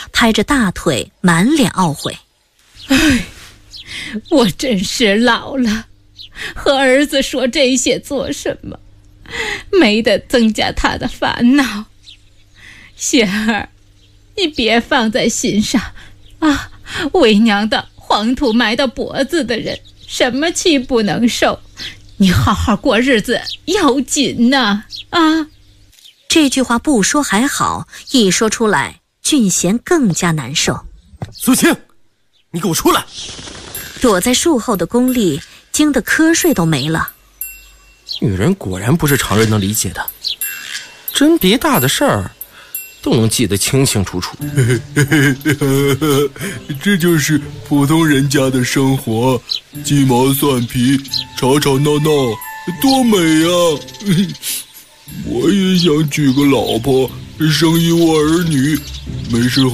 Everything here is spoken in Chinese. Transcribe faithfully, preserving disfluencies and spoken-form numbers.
拍着大腿，满脸懊悔。 唉，我真是老了，和儿子说这些做什么？没得增加他的烦恼。雪儿，你别放在心上啊！为娘的黄土埋到脖子的人，什么气不能受？你好好过日子要紧呐！啊！ 这句话不说还好，一说出来，俊贤更加难受。 苏青，你给我出来！ 躲在树后的龚丽惊得瞌睡都没了。 女人果然不是常人能理解的，真别大的事儿都能记得清清楚楚。 这就是普通人家的生活，鸡毛蒜皮，吵吵闹闹，多美啊！我也想娶个老婆，生一窝儿女，没事